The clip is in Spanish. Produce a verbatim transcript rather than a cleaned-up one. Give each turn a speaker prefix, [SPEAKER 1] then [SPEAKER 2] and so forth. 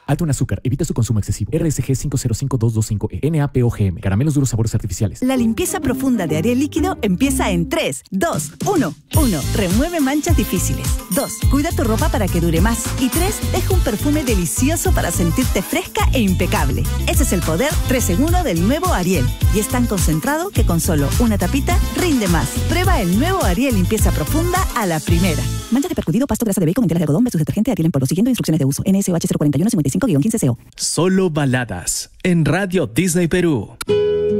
[SPEAKER 1] Alto en azúcar. Evita su consumo excesivo. R S G cinco cero cinco dos dos cinco E. N A P O G M. Caramelos duros sabores artificiales.
[SPEAKER 2] La limpieza profunda de Ariel líquido empieza en tres, dos, uno. uno. Remueve manchas difíciles. dos. Cuida tu ropa para que dure más. Y tres. Deja un perfume delicioso para sentirte fresca e impecable. Ese es el poder tres en uno del nuevo Ariel. Y es tan concentrado que con solo una tapita rinde más. Prueba el nuevo Ariel limpieza profunda a la primera. Manchas de percudido, pasto, grasa de bacon, enteras de algodón versus detergente Ariel en polvo. Siguiendo instrucciones de uso. N S O H cero cuatro uno cinco cinco guion quince C O.
[SPEAKER 3] Solo baladas en Radio Disney Perú.